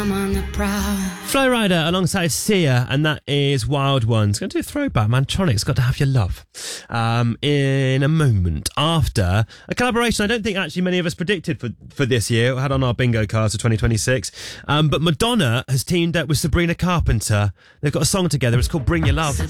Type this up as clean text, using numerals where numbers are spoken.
Flo Rida alongside Sia, and that is Wild Ones. Going to do a throwback. Mantronic's Got to Have Your Love in a moment after a collaboration I don't think actually many of us predicted for this year. We had on our bingo cards for 2026. But Madonna has teamed up with Sabrina Carpenter. They've got a song together. It's called Bring Your Love.